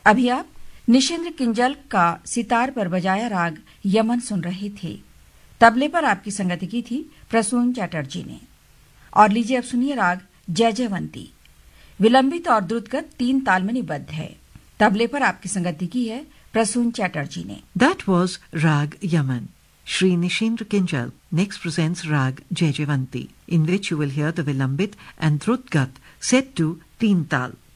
अभी आप निशिंद्र किंजल का सितार पर बजाया राग यमन सुन रहे थे। तबले पर आपकी संगति की थी प्रसून चैटर्जी ने। और लीजिए अब सुनिए राग जयजयवंती। विलंबित और द्रुतगत 3 ताल में निबद्ध है। तबले पर आपकी संगति की है प्रसून चैटर्जी ने। That was Rag Yaman. Shri Nishindra Kinjal next presents Rag Jaijavanti, in which you will hear the Vilambit and Drutgat set to Teen Tal.